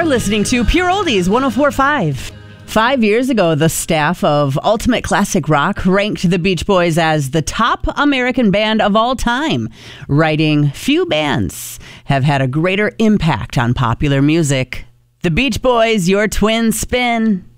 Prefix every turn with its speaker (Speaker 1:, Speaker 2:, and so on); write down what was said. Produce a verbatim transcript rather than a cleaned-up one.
Speaker 1: You're listening to Pure Oldies one oh four point five. Five years ago, the staff of Ultimate Classic Rock ranked the Beach Boys as the top American band of all time, writing, "Few bands have had a greater impact on popular music. The Beach Boys, your twin spin."